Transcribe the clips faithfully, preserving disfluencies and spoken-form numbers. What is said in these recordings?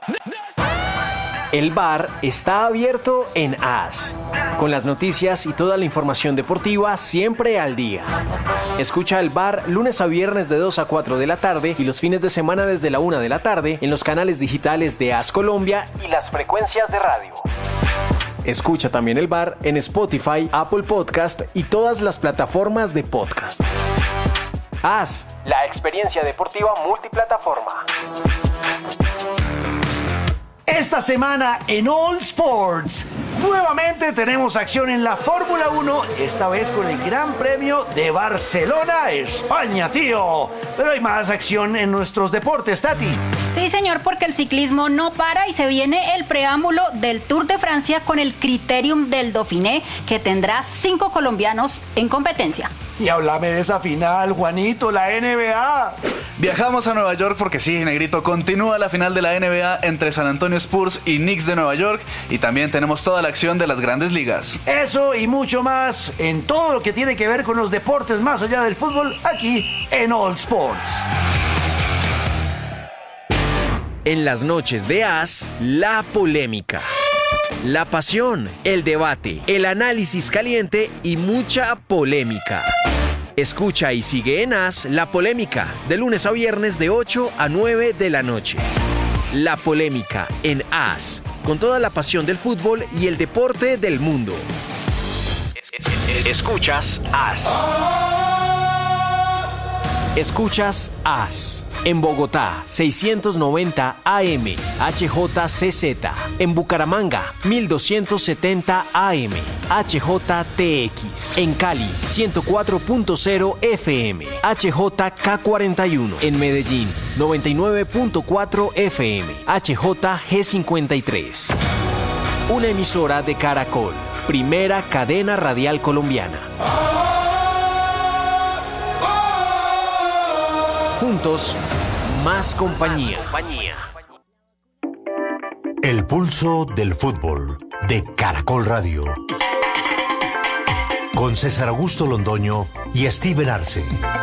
El bar está abierto en A S, con las noticias y toda la información deportiva siempre al día. Escucha el bar lunes a viernes de dos a cuatro de la tarde y los fines de semana desde la una de la tarde en los canales digitales de A S Colombia y las frecuencias de radio. Escucha también el bar en Spotify, Apple Podcast y todas las plataformas de podcast. A S, la experiencia deportiva multiplataforma. Esta semana en All Sports, nuevamente tenemos acción en la Fórmula uno, esta vez con el Gran Premio de Barcelona, España, tío. Pero hay más acción en nuestros deportes, Tati. Sí, señor, porque el ciclismo no para y se viene el preámbulo del Tour de Francia con el Criterium del Dauphiné, que tendrá cinco colombianos en competencia. Y háblame de esa final, Juanito, la N B A. Viajamos a Nueva York porque sí, negrito, continúa la final de la N B A entre San Antonio Spurs y Knicks de Nueva York y también tenemos toda la acción de las grandes ligas. Eso y mucho más en todo lo que tiene que ver con los deportes más allá del fútbol aquí en All Sports. En las noches de A S, la polémica, la pasión, el debate, el análisis caliente y mucha polémica. Escucha y sigue en A S La Polémica, de lunes a viernes de ocho a nueve de la noche. La Polémica en A S, con toda la pasión del fútbol y el deporte del mundo. Escuchas A S. Escuchas A S. En Bogotá, seiscientos noventa A M, H J C Z. En Bucaramanga, mil doscientos setenta A M, H J T X. En Cali, ciento cuatro punto cero F M, H J K cuarenta y uno. En Medellín, noventa y nueve punto cuatro F M, H J G cincuenta y tres. Una emisora de Caracol, primera cadena radial colombiana. Juntos, más compañía. El pulso del fútbol de Caracol Radio. Con César Augusto Londoño y Steven Arce.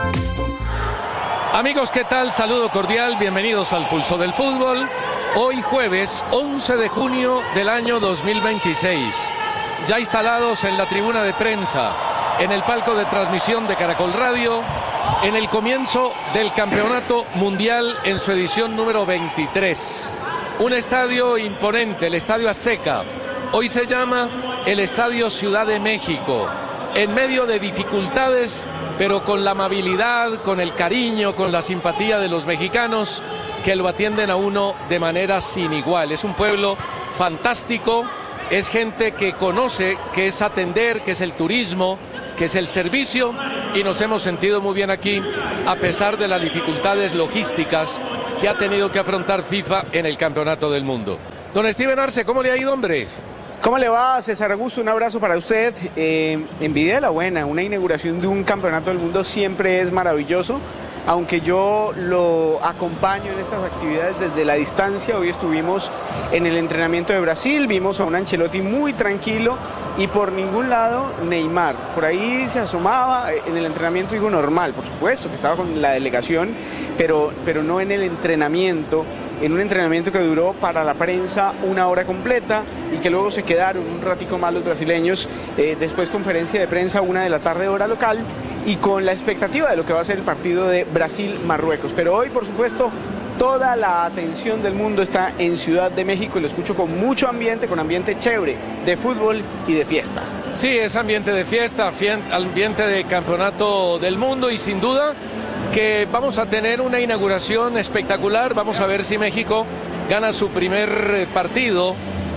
Amigos, ¿qué tal? Saludo cordial, bienvenidos al Pulso del Fútbol. Hoy jueves once de junio del año dos mil veintiséis. Ya instalados en la tribuna de prensa, en el palco de transmisión de Caracol Radio, en el comienzo del Campeonato Mundial en su edición número veintitrés. Un estadio imponente, el Estadio Azteca. Hoy se llama el Estadio Ciudad de México. En medio de dificultades, pero con la amabilidad, con el cariño, con la simpatía de los mexicanos que lo atienden a uno de manera sin igual. Es un pueblo fantástico, es gente que conoce qué es atender, qué es el turismo, que es el servicio, y nos hemos sentido muy bien aquí a pesar de las dificultades logísticas que ha tenido que afrontar FIFA en el Campeonato del Mundo. Don Steven Arce, ¿cómo le ha ido, hombre? ¿Cómo le va, César Augusto? Un abrazo para usted. Eh, envidia de la buena, una inauguración de un Campeonato del Mundo siempre es maravilloso, aunque yo lo acompaño en estas actividades desde la distancia. Hoy estuvimos en el entrenamiento de Brasil, vimos a un Ancelotti muy tranquilo y por ningún lado Neymar. Por ahí se asomaba en el entrenamiento, digo normal, por supuesto, que estaba con la delegación, pero, pero no en el entrenamiento, en un entrenamiento que duró para la prensa una hora completa y que luego se quedaron un ratico más los brasileños, eh, después conferencia de prensa una de la tarde hora local y con la expectativa de lo que va a ser el partido de Brasil-Marruecos. Pero hoy, por supuesto, toda la atención del mundo está en Ciudad de México y lo escucho con mucho ambiente, con ambiente chévere de fútbol y de fiesta. Sí, es ambiente de fiesta, ambiente de Campeonato del Mundo y sin duda que vamos a tener una inauguración espectacular. Vamos a ver si México gana su primer partido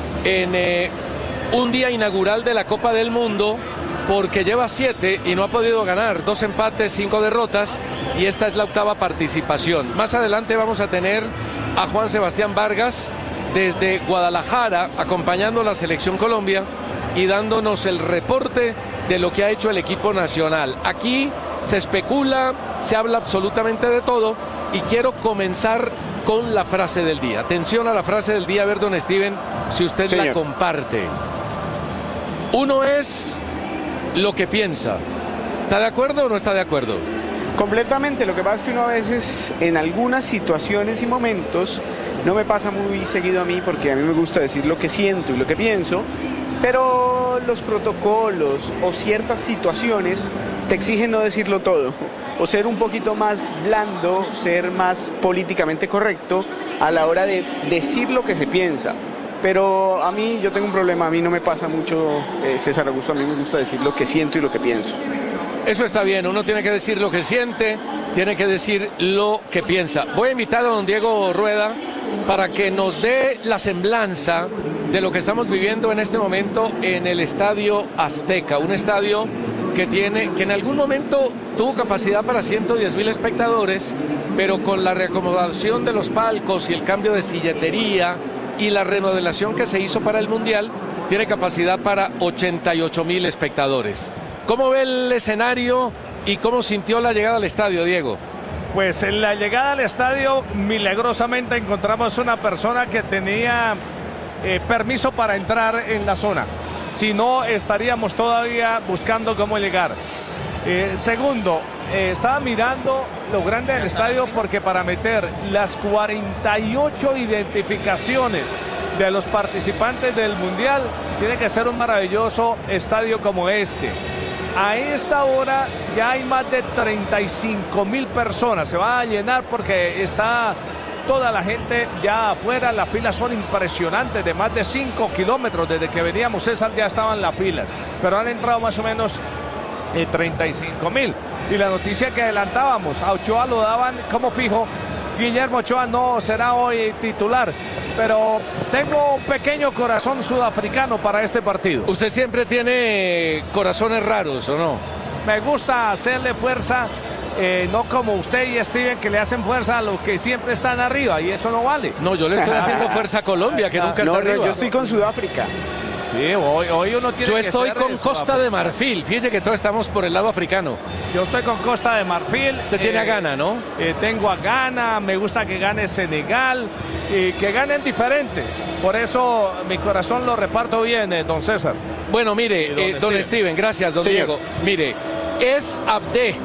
en eh, un día inaugural de la Copa del Mundo, porque lleva siete y no ha podido ganar, dos empates, cinco derrotas, y esta es la octava participación. Más adelante vamos a tener a Juan Sebastián Vargas desde Guadalajara acompañando a la Selección Colombia y dándonos el reporte de lo que ha hecho el equipo nacional. Aquí se especula, se habla absolutamente de todo y quiero comenzar con la frase del día. Atención a la frase del día, a ver, don Steven, si usted Señor. la comparte. Uno es lo que piensa. ¿Está de acuerdo o no está de acuerdo? Completamente. Lo que pasa es que uno a veces en algunas situaciones y momentos No me pasa muy seguido a mí porque a mí me gusta decir lo que siento y lo que pienso, pero los protocolos o ciertas situaciones te exigen no decirlo todo, o ser un poquito más blando, ser más políticamente correcto a la hora de decir lo que se piensa. Pero a mí, yo tengo un problema, a mí no me pasa mucho, eh, César Augusto, a mí me gusta decir lo que siento y lo que pienso. Eso está bien, uno tiene que decir lo que siente, tiene que decir lo que piensa. Voy a invitar a don Diego Rueda para que nos dé la semblanza de lo que estamos viviendo en este momento en el Estadio Azteca, un estadio que tiene, que en algún momento tuvo capacidad para ciento diez mil espectadores, pero con la reacomodación de los palcos y el cambio de silletería y la remodelación que se hizo para el Mundial, tiene capacidad para ochenta y ocho mil espectadores. ¿Cómo ve el escenario y cómo sintió la llegada al estadio, Diego? Pues en la llegada al estadio, milagrosamente encontramos una persona que tenía eh, permiso para entrar en la zona. Si no, estaríamos todavía buscando cómo llegar. Eh, segundo, eh, estaba mirando lo grande del estadio porque para meter las cuarenta y ocho identificaciones de los participantes del Mundial, tiene que ser un maravilloso estadio como este. A esta hora ya hay más de treinta y cinco mil personas. Se va a llenar porque está toda la gente ya afuera. Las filas son impresionantes, de más de cinco kilómetros. Desde que veníamos, César, ya estaban las filas. Pero han entrado más o menos eh, treinta y cinco mil. Y la noticia que adelantábamos, a Ochoa lo daban como fijo. Guillermo Ochoa no será hoy titular, pero tengo un pequeño corazón sudafricano para este partido. ¿Usted siempre tiene corazones raros o no? Me gusta hacerle fuerza, eh, no como usted y Steven, que le hacen fuerza a los que siempre están arriba, y eso no vale. No, yo le estoy haciendo fuerza a Colombia, que nunca está no, arriba. No, yo estoy con Sudáfrica. Sí, hoy, hoy uno tiene Yo que estoy ser con Costa de Marfil. Fíjese que todos estamos por el lado africano. Yo estoy con Costa de Marfil. Usted eh, tiene a Ghana, ¿no? Eh, tengo a Ghana, me gusta que gane Senegal y que ganen diferentes. Por eso mi corazón lo reparto bien, eh, don César. Bueno, mire, don, eh, don Steven. Steven, gracias, don sí. Diego. Mire, es Abde,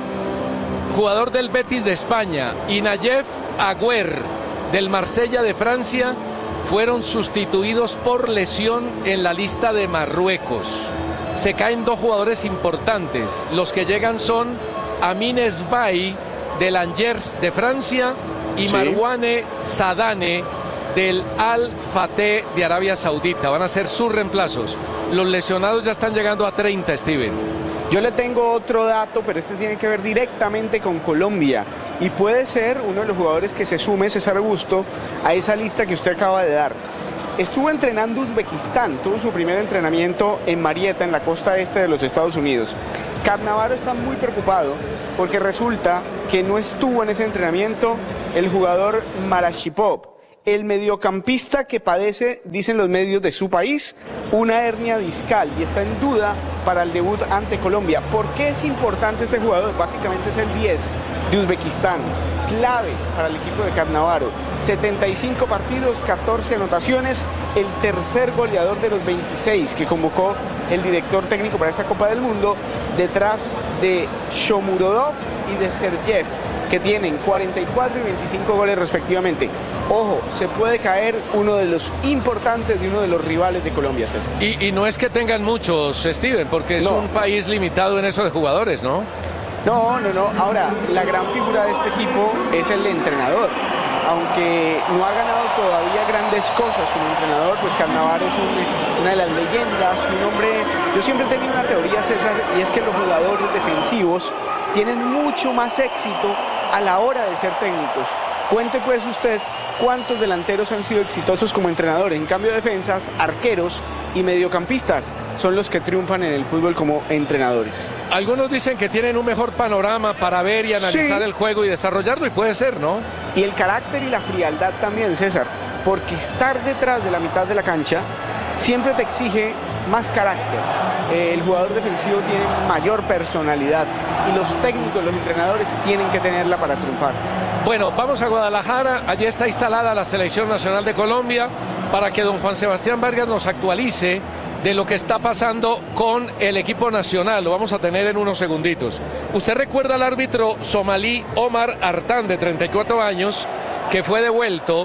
jugador del Betis de España, y Nayef Agüer, del Marsella de Francia, fueron sustituidos por lesión en la lista de Marruecos. Se caen dos jugadores importantes. Los que llegan son Amin Esbaï del Angers de Francia y sí. Marwane Sadane del Al Fateh de Arabia Saudita. Van a ser sus reemplazos. Los lesionados ya están llegando a treinta, Steven. Yo le tengo otro dato, pero este tiene que ver directamente con Colombia. Y puede ser uno de los jugadores que se sume, César Augusto, a esa lista que usted acaba de dar. Estuvo entrenando Uzbekistán, tuvo su primer entrenamiento en Marietta, en la costa este de los Estados Unidos. Cannavaro está muy preocupado porque resulta que no estuvo en ese entrenamiento el jugador Marashipov, el mediocampista que padece, dicen los medios de su país, una hernia discal y está en duda para el debut ante Colombia. ¿Por qué es importante este jugador? Básicamente es el diez de Uzbekistán, clave para el equipo de Cannavaro. setenta y cinco partidos, catorce anotaciones, el tercer goleador de los veintiséis que convocó el director técnico para esta Copa del Mundo, detrás de Shomurodov y de Sergev, que tienen cuarenta y cuatro y veinticinco goles respectivamente. Ojo, se puede caer uno de los importantes de uno de los rivales de Colombia, César. Y, y no es que tengan muchos, Steven, porque es no. un país limitado en eso de jugadores, ¿no? No, no, no. Ahora, la gran figura de este equipo es el entrenador. Aunque no ha ganado todavía grandes cosas como entrenador, pues Cannavaro es un, una de las leyendas, un hombre... Yo siempre he tenido una teoría, César, y es que los jugadores defensivos tienen mucho más éxito a la hora de ser técnicos. Cuente pues usted cuántos delanteros han sido exitosos como entrenadores. En cambio, defensas, arqueros y mediocampistas son los que triunfan en el fútbol como entrenadores. Algunos dicen que tienen un mejor panorama para ver y analizar sí. el juego y desarrollarlo, y puede ser, ¿no? Y el carácter y la frialdad también, César, porque estar detrás de la mitad de la cancha siempre te exige más carácter. Eh, el jugador defensivo tiene mayor personalidad y los técnicos, los entrenadores tienen que tenerla para triunfar. Bueno, vamos a Guadalajara. Allí está instalada la Selección Nacional de Colombia para que don Juan Sebastián Vargas nos actualice de lo que está pasando con el equipo nacional. Lo vamos a tener en unos segunditos. ¿Usted recuerda al árbitro somalí Omar Artán, de treinta y cuatro años, que fue devuelto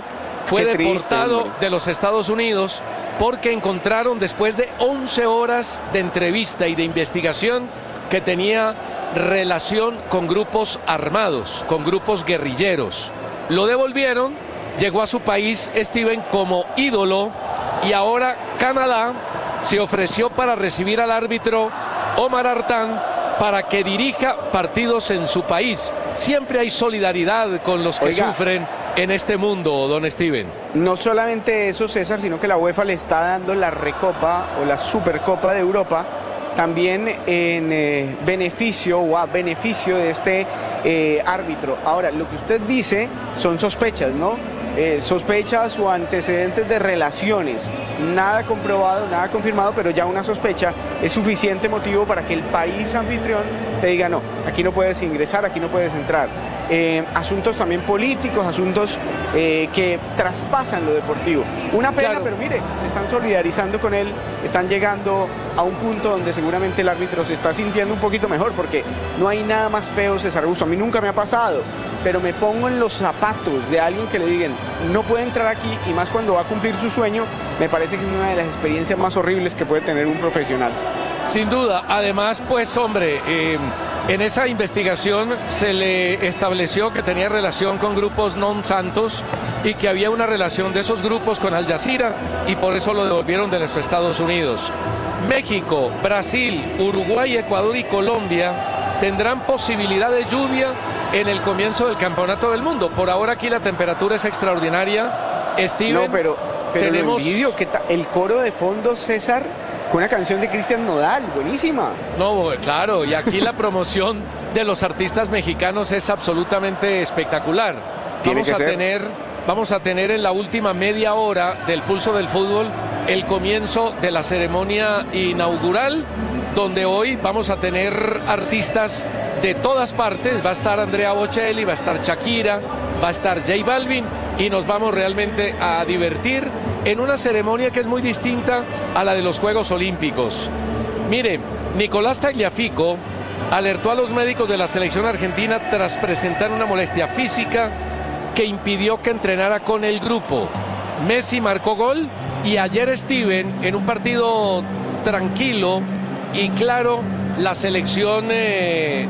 fue Qué triste, deportado hombre. de los Estados Unidos porque encontraron después de once horas de entrevista y de investigación que tenía relación con grupos armados, con grupos guerrilleros. Lo devolvieron, llegó a su país Steven como ídolo y ahora Canadá se ofreció para recibir al árbitro Omar Artan para que dirija partidos en su país. Siempre hay solidaridad con los que Oiga, sufren en este mundo, don Steven. No solamente eso, César, sino que la UEFA le está dando la Recopa o la Supercopa de Europa también en eh, beneficio o a beneficio de este eh, árbitro. Ahora, lo que usted dice son sospechas, ¿no? Eh, sospechas o antecedentes de relaciones. Nada comprobado, nada confirmado, pero ya una sospecha es suficiente motivo para que el país anfitrión te diga no, aquí no puedes ingresar, aquí no puedes entrar. Eh, asuntos también políticos, asuntos eh, que traspasan lo deportivo. Una pena, Claro. pero mire, se están solidarizando con él, están llegando a un punto donde seguramente el árbitro se está sintiendo un poquito mejor, porque no hay nada más feo, César Augusto. A mí nunca me ha pasado, pero me pongo en los zapatos de alguien que le digan no puede entrar aquí, y más cuando va a cumplir su sueño. Me parece que es una de las experiencias más horribles que puede tener un profesional. Sin duda, además, pues hombre, eh, en esa investigación se le estableció que tenía relación con grupos non santos y que había una relación de esos grupos con Al Jazeera y por eso lo devolvieron de los Estados Unidos. México, Brasil, Uruguay, Ecuador y Colombia tendrán posibilidad de lluvia en el comienzo del Campeonato del Mundo. Por ahora aquí la temperatura es extraordinaria. Steven, No, pero, pero tenemos... lo envidio, que ta- el coro de fondo, César, con una canción de Cristian Nodal, buenísima. No, claro, y aquí la promoción de los artistas mexicanos es absolutamente espectacular. Tiene Vamos que a ser. tener, vamos a tener en la última media hora del Pulso del Fútbol el comienzo de la ceremonia inaugural, donde hoy vamos a tener artistas de todas partes. Va a estar Andrea Bocelli, va a estar Shakira, va a estar J Balvin y nos vamos realmente a divertir en una ceremonia que es muy distinta a la de los Juegos Olímpicos. Mire, Nicolás Tagliafico alertó a los médicos de la selección argentina tras presentar una molestia física que impidió que entrenara con el grupo. Messi marcó gol y ayer Steven, en un partido tranquilo y claro, la selección eh,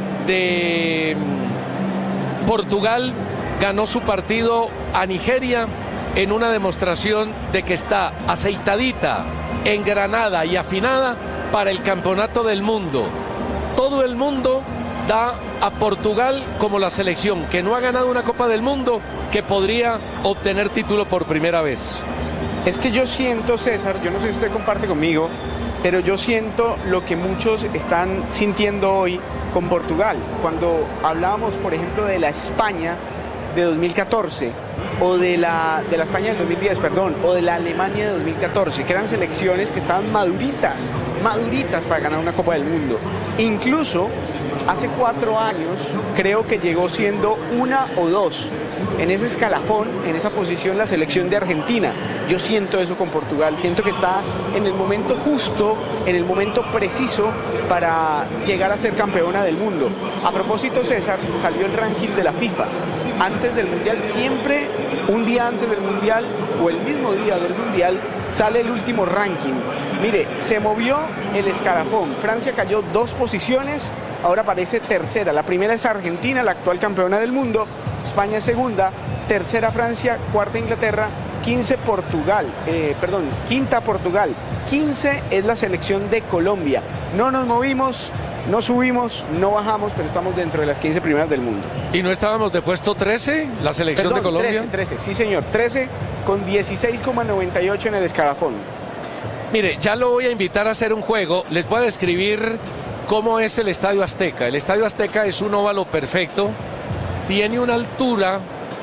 de Portugal ganó su partido a Nigeria en una demostración de que está aceitadita, engranada y afinada para el Campeonato del Mundo. Todo el mundo da a Portugal como la selección que no ha ganado una Copa del Mundo que podría obtener título por primera vez. Es que yo siento, César, yo no sé si usted comparte conmigo, pero yo siento lo que muchos están sintiendo hoy con Portugal. Cuando hablábamos, por ejemplo, de la España de dos mil catorce, o de la, de la España del dos mil diez, perdón, o de la Alemania de dos mil catorce, que eran selecciones que estaban maduritas, maduritas para ganar una Copa del Mundo. Incluso hace cuatro años creo que llegó siendo una o dos en ese escalafón, en esa posición, la selección de Argentina. Yo siento eso con Portugal, siento que está en el momento justo, en el momento preciso para llegar a ser campeona del mundo. A propósito, César, salió el ranking de la FIFA. Antes del Mundial, siempre un día antes del Mundial o el mismo día del Mundial, sale el último ranking. Mire, se movió el escalafón. Francia cayó dos posiciones, ahora aparece tercera. La primera es Argentina, la actual campeona del mundo. España es segunda, tercera Francia, cuarta Inglaterra, quince Portugal, eh, perdón, quinta Portugal, quince es la selección de Colombia. No nos movimos, no subimos, no bajamos, pero estamos dentro de las quince primeras del mundo. ¿Y no estábamos de puesto trece, la selección Perdón, de Colombia? trece, trece, sí señor, trece con dieciséis coma noventa y ocho en el escalafón. Mire, ya lo voy a invitar a hacer un juego. Les voy a describir cómo es el Estadio Azteca. El Estadio Azteca es un óvalo perfecto. Tiene una altura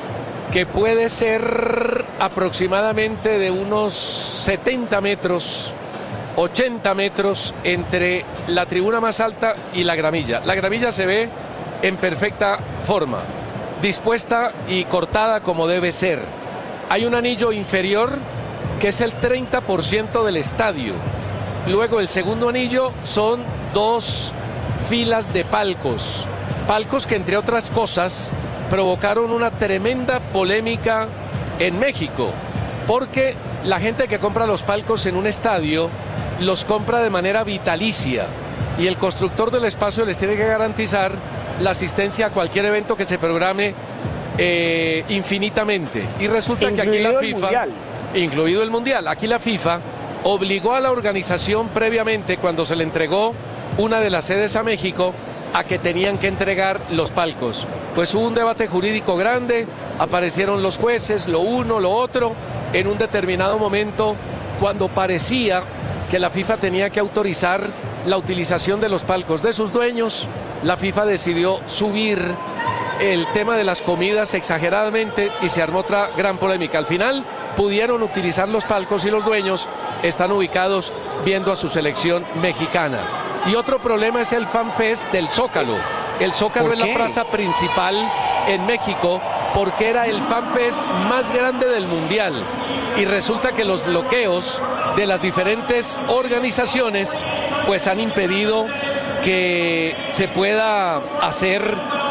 que puede ser aproximadamente de unos setenta metros, ochenta metros entre la tribuna más alta y la gramilla. La gramilla se ve en perfecta forma, dispuesta y cortada como debe ser. Hay un anillo inferior que es el treinta por ciento del estadio. Luego el segundo anillo son dos filas de palcos. Palcos que, entre otras cosas, provocaron una tremenda polémica en México, porque la gente que compra los palcos en un estadio los compra de manera vitalicia y el constructor del espacio les tiene que garantizar la asistencia a cualquier evento que se programe eh, infinitamente. Y resulta incluido que aquí la el FIFA, mundial. incluido el Mundial, aquí la FIFA obligó a la organización previamente, cuando se le entregó una de las sedes a México, a que tenían que entregar los palcos. Pues hubo un debate jurídico grande, aparecieron los jueces, lo uno, lo otro, en un determinado momento, cuando parecía que la FIFA tenía que autorizar la utilización de los palcos de sus dueños, la FIFA decidió subir el tema de las comidas exageradamente y se armó otra gran polémica. Al final pudieron utilizar los palcos y los dueños están ubicados viendo a su selección mexicana. Y otro problema es el FanFest del Zócalo. El Zócalo es la plaza principal en México porque era el FanFest más grande del Mundial. Y resulta que los bloqueos de las diferentes organizaciones pues han impedido que se pueda hacer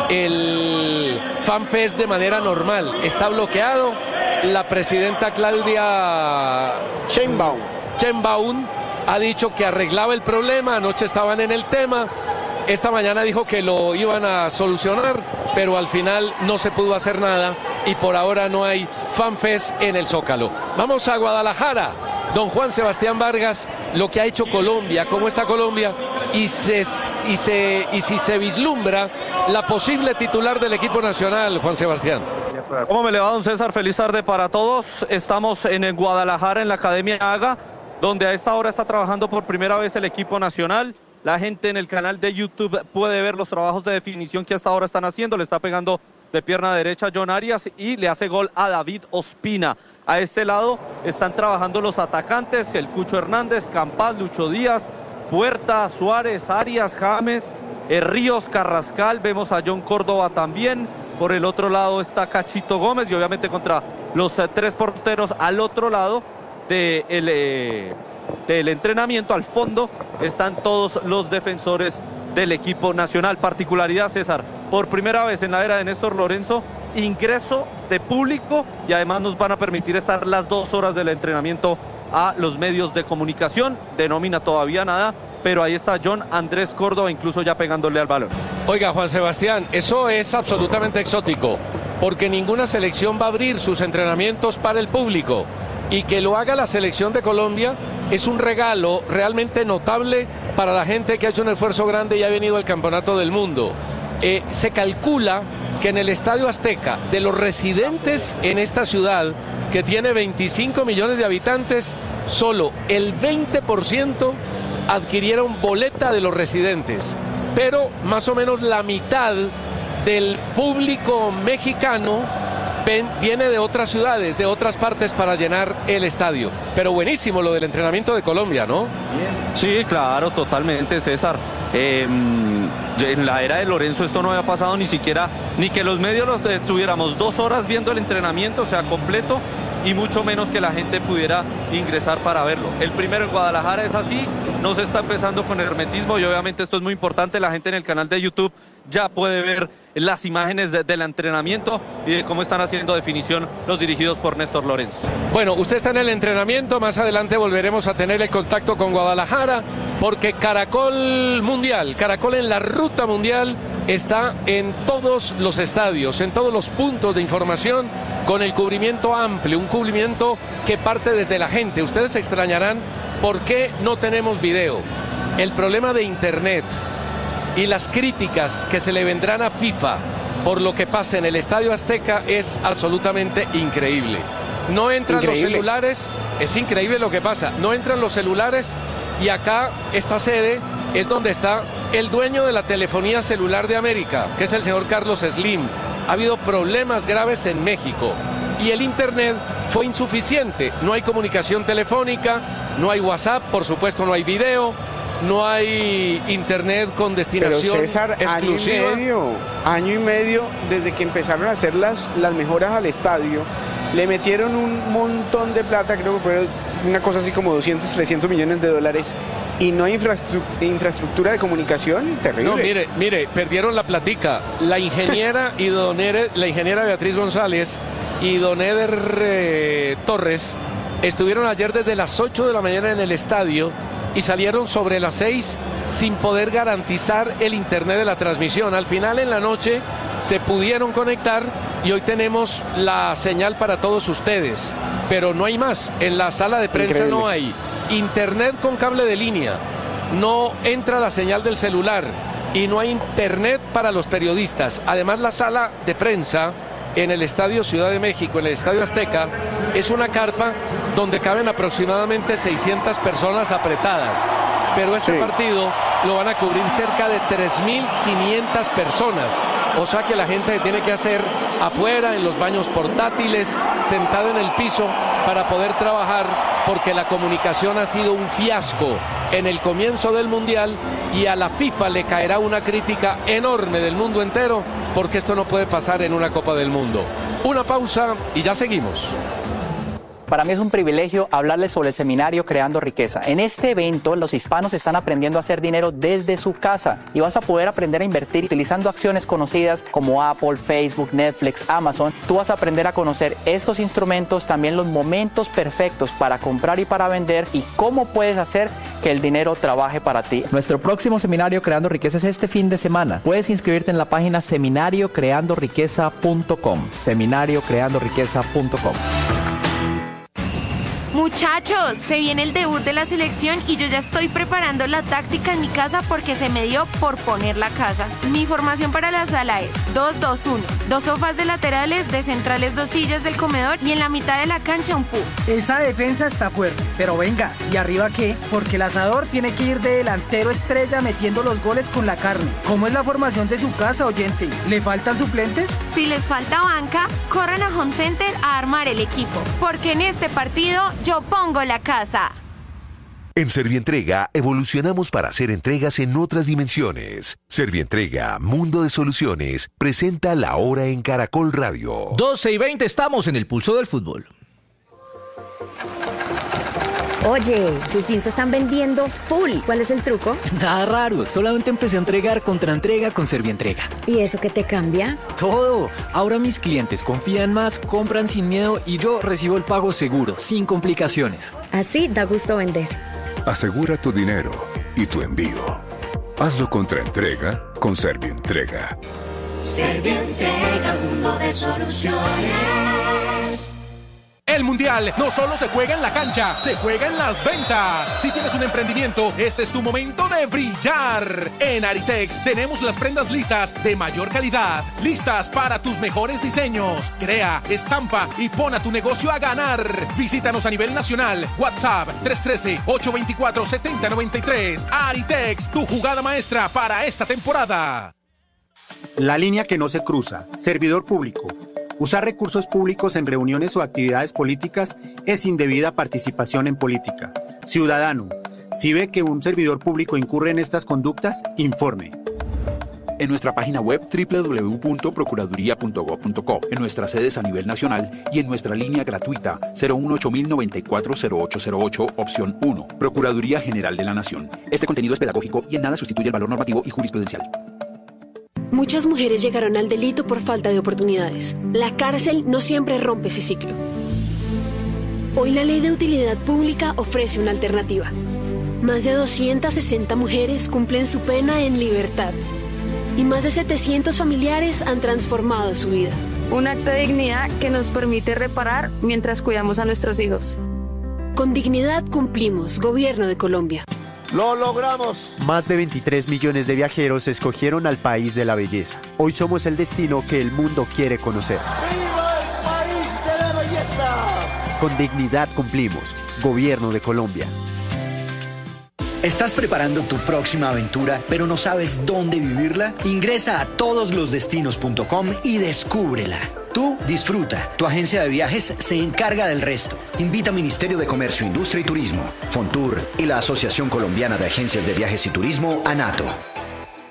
el FanFest de manera normal. Está bloqueado. La presidenta Claudia Sheinbaum. Sheinbaum ha dicho que arreglaba el problema, anoche estaban en el tema, esta mañana dijo que lo iban a solucionar, pero al final no se pudo hacer nada y por ahora no hay FanFest en el Zócalo. Vamos a Guadalajara, don Juan Sebastián Vargas, lo que ha hecho Colombia, cómo está Colombia y, se, y, se, y si se vislumbra la posible titular del equipo nacional, Juan Sebastián. ¿Cómo me le va, don César? Feliz tarde para todos. Estamos en el Guadalajara, en la Academia Haga, donde a esta hora está trabajando por primera vez el equipo nacional. La gente en el canal de YouTube puede ver los trabajos de definición que hasta ahora están haciendo. Le está pegando de pierna derecha John Arias y le hace gol a David Ospina. A este lado están trabajando los atacantes, el Cucho Hernández, Campas, Lucho Díaz, Puerta, Suárez, Arias, James, eh, Ríos, Carrascal. Vemos a John Córdoba también. Por el otro lado está Cachito Gómez y obviamente contra los eh, tres porteros al otro lado de el, eh, del entrenamiento, al fondo, están todos los defensores del equipo nacional. Particularidad, César, por primera vez en la era de Néstor Lorenzo, ingreso de público y además nos van a permitir estar las dos horas del entrenamiento a los medios de comunicación. De nómina todavía nada, pero ahí está John Andrés Córdoba, incluso ya pegándole al balón. Oiga, Juan Sebastián, eso es absolutamente exótico, porque ninguna selección va a abrir sus entrenamientos para el público. Y que lo haga la selección de Colombia es un regalo realmente notable para la gente que ha hecho un esfuerzo grande y ha venido al Campeonato del Mundo. Eh, se calcula que en el Estadio Azteca, de los residentes en esta ciudad, que tiene veinticinco millones de habitantes, solo el veinte por ciento adquirieron boleta de los residentes. Pero más o menos la mitad del público mexicano ven, viene de otras ciudades, de otras partes para llenar el estadio. Pero buenísimo lo del entrenamiento de Colombia, ¿no? Sí, claro, totalmente, César. Eh, en la era de Lorenzo esto no había pasado ni siquiera, ni que los medios los tuviéramos dos horas viendo el entrenamiento, o sea, completo, y mucho menos que la gente pudiera ingresar para verlo. El primero en Guadalajara es así, no se está empezando con hermetismo y obviamente esto es muy importante. La gente en el canal de YouTube ya puede ver las imágenes de, del entrenamiento y de cómo están haciendo definición los dirigidos por Néstor Lorenzo. Bueno, usted está en el entrenamiento, más adelante volveremos a tener el contacto con Guadalajara, porque Caracol Mundial, Caracol en la ruta mundial, está en todos los estadios, en todos los puntos de información, con el cubrimiento amplio, un cubrimiento que parte desde la gente. Ustedes se extrañarán por qué no tenemos video. El problema de internet y las críticas que se le vendrán a FIFA por lo que pasa en el Estadio Azteca es absolutamente increíble. No entran increíble. los celulares, es increíble lo que pasa, no entran los celulares y acá esta sede es donde está el dueño de la telefonía celular de América, que es el señor Carlos Slim. Ha habido problemas graves en México y el internet fue insuficiente, no hay comunicación telefónica, no hay WhatsApp, por supuesto no hay video, no hay internet con destinación Pero César, exclusiva. Año y medio, año y medio desde que empezaron a hacer las, las mejoras al estadio, le metieron un montón de plata, creo que fue una cosa así como doscientos, trescientos millones de dólares, y no hay infraestructura, infraestructura de comunicación, terrible. No, mire, mire, perdieron la platica. La ingeniera y don Ere, la ingeniera Beatriz González y don Eder eh, Torres estuvieron ayer desde las ocho de la mañana en el estadio y salieron sobre las seis sin poder garantizar el internet de la transmisión. Al final, en la noche, se pudieron conectar y hoy tenemos la señal para todos ustedes, pero no hay más. En la sala de prensa Increíble. No hay internet con cable de línea, no entra la señal del celular y no hay internet para los periodistas. Además, la sala de prensa en el Estadio Ciudad de México, en el Estadio Azteca, es una carpa donde caben aproximadamente seiscientas personas apretadas, pero este sí. partido lo van a cubrir cerca de tres mil quinientas personas, o sea que la gente tiene que hacer afuera, en los baños portátiles, sentada en el piso, para poder trabajar, porque la comunicación ha sido un fiasco en el comienzo del Mundial y a la FIFA le caerá una crítica enorme del mundo entero, porque esto no puede pasar en una Copa del Mundo. Una pausa y ya seguimos. Para mí es un privilegio hablarles sobre el seminario Creando Riqueza. En este evento, los hispanos están aprendiendo a hacer dinero desde su casa y vas a poder aprender a invertir utilizando acciones conocidas como Apple, Facebook, Netflix, Amazon. Tú vas a aprender a conocer estos instrumentos, también los momentos perfectos para comprar y para vender y cómo puedes hacer que el dinero trabaje para ti. Nuestro próximo seminario Creando Riqueza es este fin de semana. Puedes inscribirte en la página seminario creando riqueza punto com. seminario creando riqueza punto com. Muchachos, se viene el debut de la selección y yo ya estoy preparando la táctica en mi casa porque se me dio por poner la casa. Mi formación para la sala es dos dos uno, dos sofás de laterales, de centrales dos sillas del comedor y en la mitad de la cancha un pub. Esa defensa está fuerte, pero venga, ¿y arriba qué? Porque el asador tiene que ir de delantero estrella metiendo los goles con la carne. ¿Cómo es la formación de su casa, oyente? ¿Le faltan suplentes? Si les falta banca, corran a Home Center a armar el equipo, porque en este partido yo pongo la casa. En Servientrega evolucionamos para hacer entregas en otras dimensiones. Servientrega, Mundo de Soluciones, presenta La Hora en Caracol Radio. doce y veinte, estamos en el pulso del fútbol. Oye, tus jeans se están vendiendo full. ¿Cuál es el truco? Nada raro, solamente empecé a entregar contraentrega con Servientrega. ¿Y eso qué te cambia? Todo. Ahora mis clientes confían más, compran sin miedo y yo recibo el pago seguro, sin complicaciones. Así da gusto vender. Asegura tu dinero y tu envío. Hazlo contraentrega con Servientrega. Servientrega, mundo de soluciones. El Mundial no solo se juega en la cancha, se juega en las ventas. Si tienes un emprendimiento, este es tu momento de brillar. En Aritex tenemos las prendas lisas de mayor calidad, listas para tus mejores diseños. Crea, estampa y pon a tu negocio a ganar. Visítanos a nivel nacional. WhatsApp tres uno tres, ocho dos cuatro, siete cero nueve tres. Aritex, tu jugada maestra para esta temporada. La línea que no se cruza. Servidor público. Usar recursos públicos en reuniones o actividades políticas es indebida participación en política. Ciudadano, si ve que un servidor público incurre en estas conductas, informe. En nuestra página web doble u doble u doble u punto procuraduría punto gob punto co, en nuestras sedes a nivel nacional y en nuestra línea gratuita cero uno ocho cero nueve cuatro cero ocho cero ocho, opción uno. Procuraduría General de la Nación. Este contenido es pedagógico y en nada sustituye el valor normativo y jurisprudencial. Muchas mujeres llegaron al delito por falta de oportunidades. La cárcel no siempre rompe ese ciclo. Hoy la Ley de Utilidad Pública ofrece una alternativa. Más de doscientas sesenta mujeres cumplen su pena en libertad. Y más de setecientos familiares han transformado su vida. Un acto de dignidad que nos permite reparar mientras cuidamos a nuestros hijos. Con dignidad cumplimos, Gobierno de Colombia. ¡Lo logramos! Más de veintitrés millones de viajeros escogieron al país de la belleza. Hoy somos el destino que el mundo quiere conocer. ¡Viva el país de la belleza! Con dignidad cumplimos. Gobierno de Colombia. ¿Estás preparando tu próxima aventura, pero no sabes dónde vivirla? Ingresa a todos los destinos punto com y descúbrela. Tú disfruta, tu agencia de viajes se encarga del resto. Invita a Ministerio de Comercio, Industria y Turismo, Fontur y la Asociación Colombiana de Agencias de Viajes y Turismo, ANATO.